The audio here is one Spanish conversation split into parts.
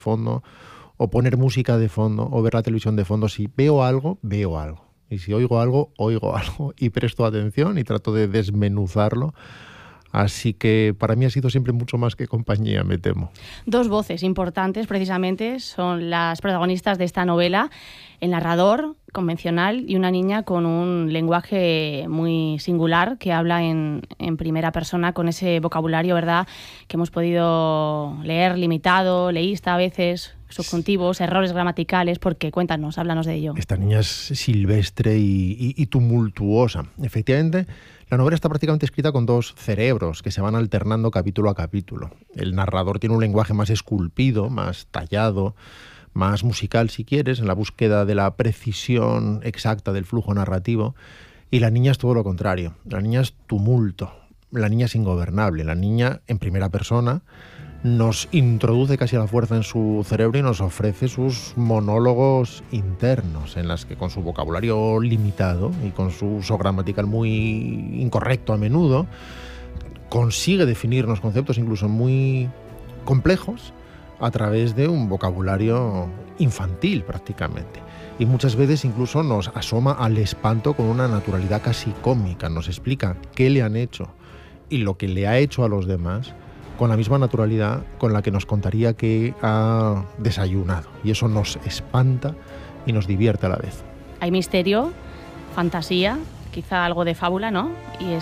fondo, o poner música de fondo, o ver la televisión de fondo. Si veo algo, veo algo. Y si oigo algo, oigo algo. Y presto atención y trato de desmenuzarlo. Así que para mí ha sido siempre mucho más que compañía, me temo. Dos voces importantes, precisamente, son las protagonistas de esta novela. El narrador convencional y una niña con un lenguaje muy singular que habla en primera persona con ese vocabulario, ¿verdad?, que hemos podido leer limitado, leísta a veces, subjuntivos, errores gramaticales, porque cuéntanos, háblanos de ello. Esta niña es silvestre y tumultuosa. Efectivamente, la novela está prácticamente escrita con dos cerebros que se van alternando capítulo a capítulo. El narrador tiene un lenguaje más esculpido, más tallado, más musical si quieres, en la búsqueda de la precisión exacta del flujo narrativo, y la niña es todo lo contrario. La niña es tumulto, la niña es ingobernable, la niña en primera persona nos introduce casi a la fuerza en su cerebro y nos ofrece sus monólogos internos, en las que con su vocabulario limitado y con su uso gramatical muy incorrecto a menudo, consigue definirnos conceptos incluso muy complejos a través de un vocabulario infantil prácticamente. Y muchas veces incluso nos asoma al espanto con una naturalidad casi cómica, nos explica qué le han hecho y lo que le ha hecho a los demás con la misma naturalidad con la que nos contaría que ha desayunado. Y eso nos espanta y nos divierte a la vez. Hay misterio, fantasía, quizá algo de fábula, ¿no? Y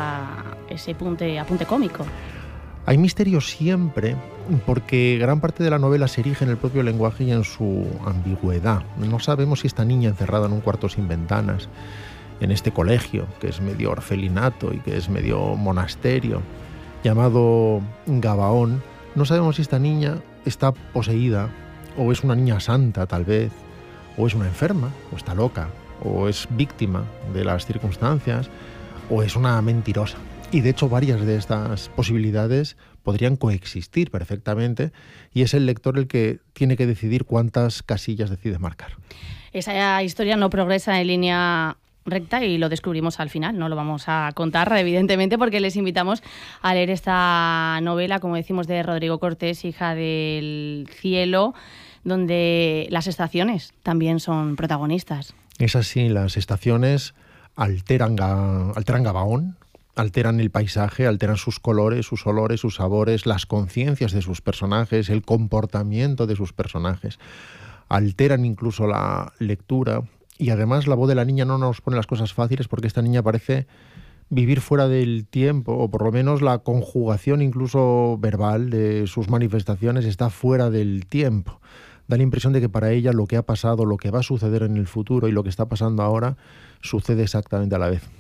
ese apunte cómico. Hay misterio siempre, porque gran parte de la novela se erige en el propio lenguaje y en su ambigüedad. No sabemos si esta niña encerrada en un cuarto sin ventanas, en este colegio, que es medio orfelinato y que es medio monasterio, llamado Gabaón, no sabemos si esta niña está poseída, o es una niña santa tal vez, o es una enferma, o está loca, o es víctima de las circunstancias, o es una mentirosa. Y de hecho varias de estas posibilidades podrían coexistir perfectamente, y es el lector el que tiene que decidir cuántas casillas decide marcar. Esa historia no progresa en línea recta y lo descubrimos al final, no lo vamos a contar evidentemente porque les invitamos a leer esta novela, como decimos, de Rodrigo Cortés, Hija del cielo, donde las estaciones también son protagonistas. Es así, las estaciones alteran Gabaón, alteran el paisaje, alteran sus colores, sus olores, sus sabores, las conciencias de sus personajes, el comportamiento de sus personajes, alteran incluso la lectura. Y además la voz de la niña no nos pone las cosas fáciles, porque esta niña parece vivir fuera del tiempo, o por lo menos la conjugación incluso verbal de sus manifestaciones está fuera del tiempo. Da la impresión de que para ella lo que ha pasado, lo que va a suceder en el futuro y lo que está pasando ahora sucede exactamente a la vez.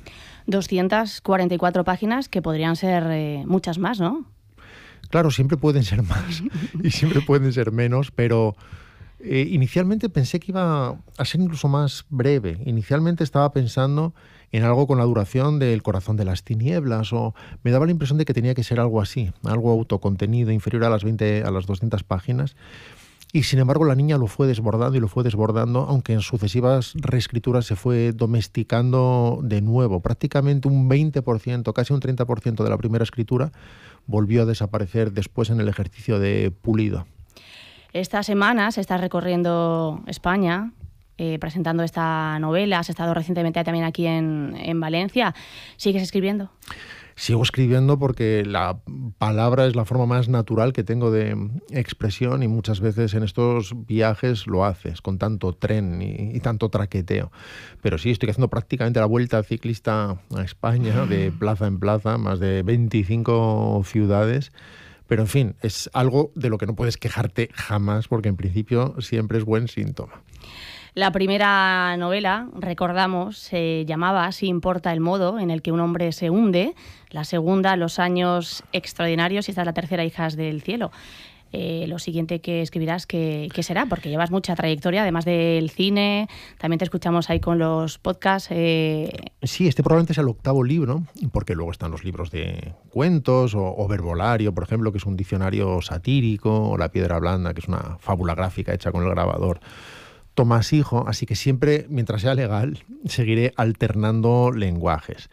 244 páginas que podrían ser muchas más, ¿no? Claro, siempre pueden ser más y siempre pueden ser menos, pero inicialmente pensé que iba a ser incluso más breve. Inicialmente estaba pensando en algo con la duración de El corazón de las tinieblas, o me daba la impresión de que tenía que ser algo así, algo autocontenido, inferior a las 200 páginas. Y sin embargo la niña lo fue desbordando, aunque en sucesivas reescrituras se fue domesticando de nuevo. Prácticamente un 20%, casi un 30% de la primera escritura volvió a desaparecer después en el ejercicio de pulido. Esta semana se está recorriendo España presentando esta novela. Has estado recientemente también aquí en Valencia. ¿Sigues escribiendo? Sigo escribiendo porque la palabra es la forma más natural que tengo de expresión, y muchas veces en estos viajes lo haces con tanto tren y tanto traqueteo. Pero sí, estoy haciendo prácticamente la vuelta ciclista a España, de plaza en plaza, más de 25 ciudades. Pero en fin, es algo de lo que no puedes quejarte jamás, porque en principio siempre es buen síntoma. La primera novela, recordamos, se llamaba Si importa el modo en el que un hombre se hunde. La segunda, Los años extraordinarios, y esta es la tercera, Hijas del cielo. Lo siguiente que escribirás, ¿qué será? Porque llevas mucha trayectoria, además del cine, también te escuchamos ahí con los podcasts. Sí, este probablemente es el 8º libro, porque luego están los libros de cuentos, o Verbolario, por ejemplo, que es un diccionario satírico, o La piedra blanda, que es una fábula gráfica hecha con el grabador Tomás Hijo, así que siempre, mientras sea legal, seguiré alternando lenguajes.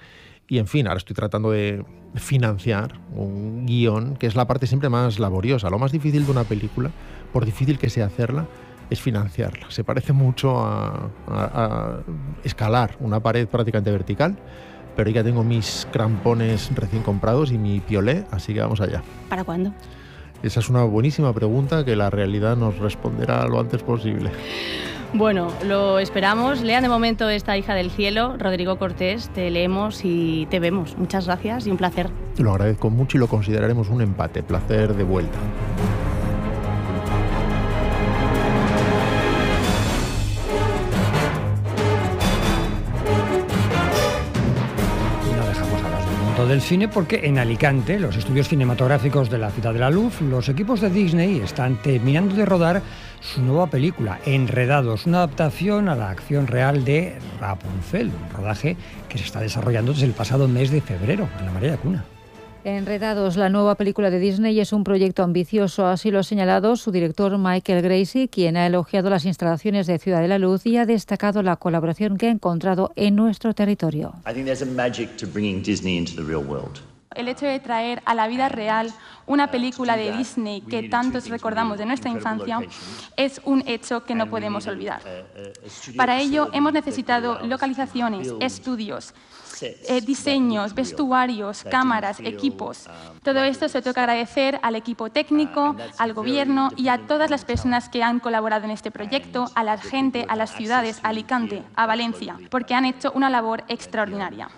Y en fin, ahora estoy tratando de financiar un guión, que es la parte siempre más laboriosa. Lo más difícil de una película, por difícil que sea hacerla, es financiarla. Se parece mucho a escalar una pared prácticamente vertical, pero ya tengo mis crampones recién comprados y mi piolé, así que vamos allá. ¿Para cuándo? Esa es una buenísima pregunta que la realidad nos responderá lo antes posible. Bueno, lo esperamos. Lean de momento esta Hija del Cielo, Rodrigo Cortés. Te leemos y te vemos. Muchas gracias y un placer. Lo agradezco mucho y lo consideraremos un empate. Placer de vuelta. Del cine, porque en Alicante, los estudios cinematográficos de la Ciudad de la Luz, los equipos de Disney están terminando de rodar su nueva película, Enredados, una adaptación a la acción real de Rapunzel, un rodaje que se está desarrollando desde el pasado mes de febrero, en la María Cuna. Enredados, la nueva película de Disney, es un proyecto ambicioso, así lo ha señalado su director Michael Gracey, quien ha elogiado las instalaciones de Ciudad de la Luz y ha destacado la colaboración que ha encontrado en nuestro territorio. El hecho de traer a la vida real una película de Disney que tantos recordamos de nuestra infancia es un hecho que no podemos olvidar. Para ello hemos necesitado localizaciones, estudios, diseños, vestuarios, cámaras, equipos. Todo esto se toca agradecer al equipo técnico, al gobierno y a todas las personas que han colaborado en este proyecto, a la gente, a las ciudades, a Alicante, a Valencia, porque han hecho una labor extraordinaria.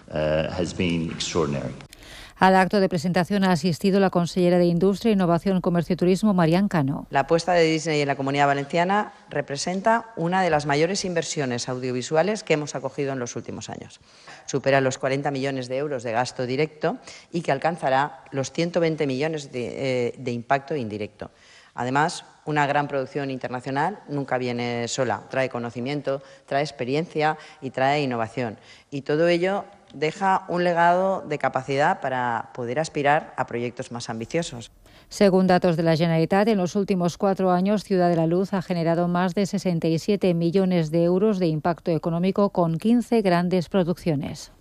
Al acto de presentación ha asistido la consellera de Industria, Innovación, Comercio y Turismo, Marian Cano. La apuesta de Disney en la Comunidad Valenciana representa una de las mayores inversiones audiovisuales que hemos acogido en los últimos años. Supera los 40 millones de euros de gasto directo y que alcanzará los 120 millones de impacto indirecto. Además, una gran producción internacional nunca viene sola. Trae conocimiento, trae experiencia y trae innovación. Y todo ello deja un legado de capacidad para poder aspirar a proyectos más ambiciosos. Según datos de la Generalitat, en los últimos 4 años, Ciudad de la Luz ha generado más de 67 millones de euros de impacto económico con 15 grandes producciones.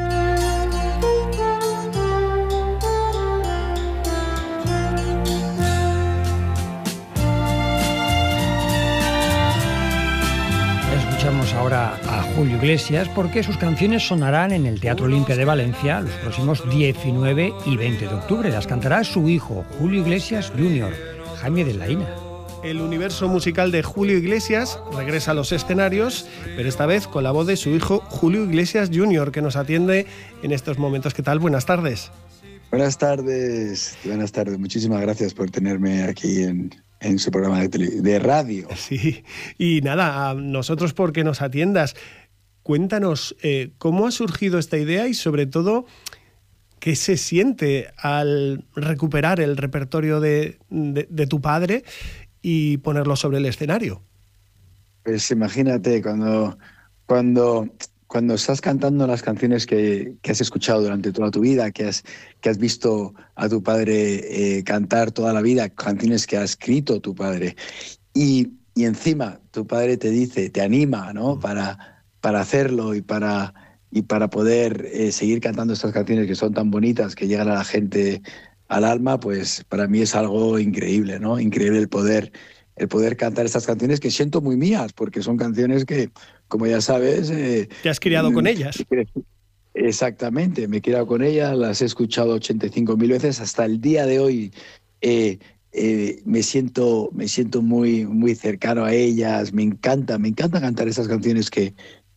Escuchamos ahora a Julio Iglesias porque sus canciones sonarán en el Teatro Olimpia de Valencia los próximos 19 y 20 de octubre. Las cantará su hijo, Julio Iglesias Jr., Jaime de la Ina. El universo musical de Julio Iglesias regresa a los escenarios, pero esta vez con la voz de su hijo Julio Iglesias Jr., que nos atiende en estos momentos. ¿Qué tal? Buenas tardes. Buenas tardes. Muchísimas gracias por tenerme aquí en su programa de radio. Sí, y nada, a nosotros porque nos atiendas. Cuéntanos cómo ha surgido esta idea y sobre todo qué se siente al recuperar el repertorio de tu padre y ponerlo sobre el escenario. Pues imagínate, cuando estás cantando las canciones que has escuchado durante toda tu vida, que has visto a tu padre cantar toda la vida, canciones que ha escrito tu padre, y encima tu padre te dice, te anima, ¿no? para hacerlo y para poder seguir cantando estas canciones que son tan bonitas, que llegan a la gente al alma, pues para mí es algo increíble, ¿no? Increíble el poder cantar estas canciones que siento muy mías, porque son canciones que, como ya sabes... ¿Te has criado con ellas? Exactamente, me he criado con ellas, las he escuchado 85.000 veces. Hasta el día de hoy me siento muy, muy cercano a ellas. Me encanta cantar esas canciones que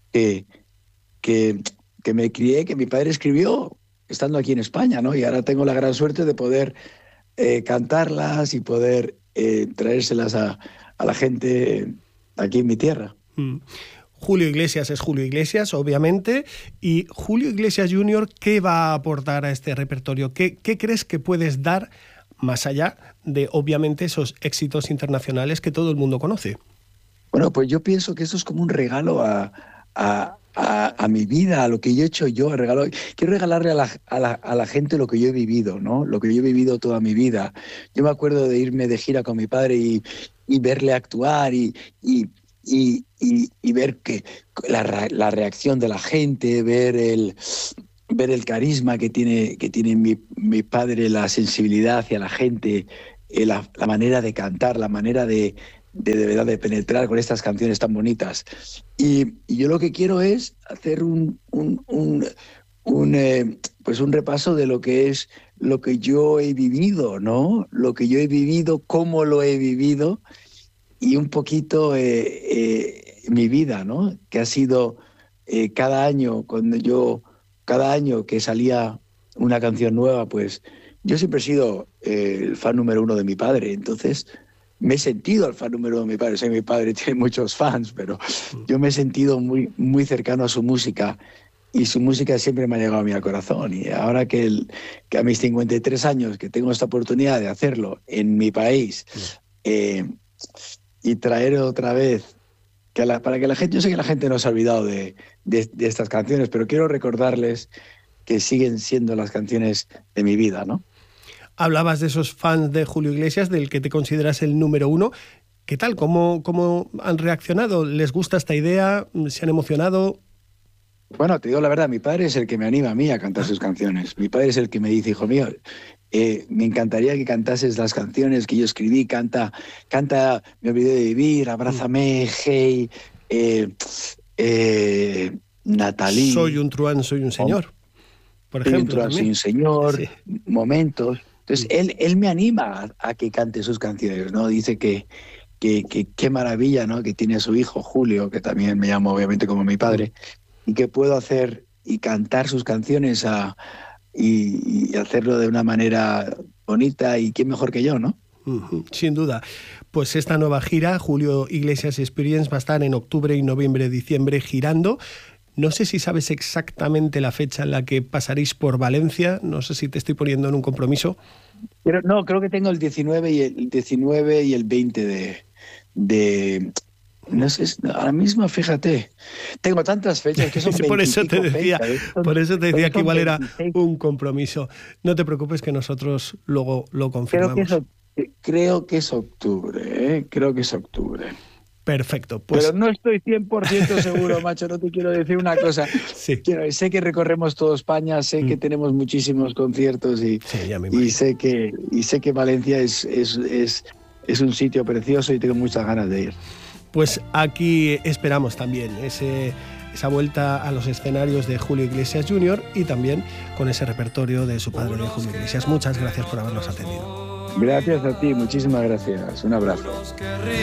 me crié, que mi padre escribió estando aquí en España, ¿no? Y ahora tengo la gran suerte de poder cantarlas y poder traérselas a la gente aquí en mi tierra. Julio Iglesias es Julio Iglesias, obviamente, y Julio Iglesias Jr., ¿qué va a aportar a este repertorio? ¿Qué crees que puedes dar más allá de, obviamente, esos éxitos internacionales que todo el mundo conoce? Bueno, pues yo pienso que eso es como un regalo a mi vida, a lo que yo he hecho yo. Quiero regalarle a la gente lo que yo he vivido, ¿no? Lo que yo he vivido toda mi vida. Yo me acuerdo de irme de gira con mi padre y verle actuar y ver que la reacción de la gente, ver ver el carisma que tiene mi padre, la sensibilidad hacia la gente, la manera de cantar, la manera de verdad de penetrar con estas canciones tan bonitas. Y yo lo que quiero es hacer pues un repaso de lo que es lo que yo he vivido, ¿no? Lo que yo he vivido, cómo lo he vivido y un poquito mi vida, ¿no? Que ha sido cada año que salía una canción nueva, pues yo siempre he sido el fan número 1 de mi padre, entonces me he sentido el fan número 1 de mi padre. Sé que mi padre tiene muchos fans, pero yo me he sentido muy, muy cercano a su música y su música siempre me ha llegado a mí al corazón. Y ahora que a mis 53 años, que tengo esta oportunidad de hacerlo en mi país y traer otra vez, para que la gente, yo sé que la gente no se ha olvidado de estas canciones, pero quiero recordarles que siguen siendo las canciones de mi vida, ¿no? Hablabas de esos fans de Julio Iglesias, del que te consideras el número 1. ¿Qué tal? ¿Cómo han reaccionado? ¿Les gusta esta idea? ¿Se han emocionado? Bueno, te digo la verdad, mi padre es el que me anima a mí a cantar sus canciones. Mi padre es el que me dice, hijo mío, me encantaría que cantases las canciones que yo escribí. Canta Me olvidé de vivir, Abrázame, Hey, Natalie. Soy un truán, soy un señor, por ejemplo. Soy un truán, soy un señor, sí. Momentos. Entonces, él me anima a que cante sus canciones, ¿no? Dice que qué maravilla, ¿no? Que tiene a su hijo, Julio, que también me llamo obviamente como mi padre, y que puedo hacer y cantar sus canciones y hacerlo de una manera bonita, y quién mejor que yo, ¿no? Sin duda. Pues esta nueva gira, Julio Iglesias Experience, va a estar en octubre y noviembre, diciembre girando. No sé si sabes exactamente la fecha en la que pasaréis por Valencia. No sé si te estoy poniendo en un compromiso. Pero no, creo que tengo el 19 y el 20 de no sé, ahora mismo, fíjate, tengo tantas fechas que son 20 por eso te decía que igual 26. Era un compromiso. No te preocupes, que nosotros luego lo confirmamos. Creo que es octubre, creo que es octubre. Perfecto. Pues... Pero no estoy 100% seguro, macho, no te quiero decir una cosa. Sí. Sé que recorremos toda España, sé que tenemos muchísimos conciertos y sé que Valencia es un sitio precioso y tengo muchas ganas de ir. Pues aquí esperamos también esa vuelta a los escenarios de Julio Iglesias Jr. y también con ese repertorio de su padre, de Julio Iglesias. Muchas gracias por habernos atendido. Gracias a ti, muchísimas gracias. Un abrazo.